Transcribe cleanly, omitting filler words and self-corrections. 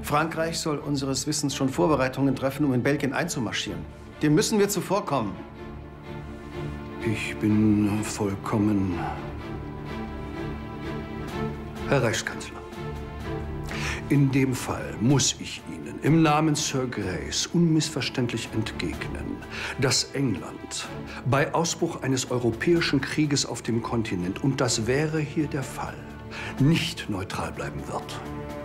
Frankreich soll unseres Wissens schon Vorbereitungen treffen, um in Belgien einzumarschieren. Dem müssen wir zuvorkommen. Ich bin vollkommen... Herr Reichskanzler, in dem Fall muss ich Ihnen im Namen Sir Greys unmissverständlich entgegnen, dass England bei Ausbruch eines europäischen Krieges auf dem Kontinent, und das wäre hier der Fall, nicht neutral bleiben wird.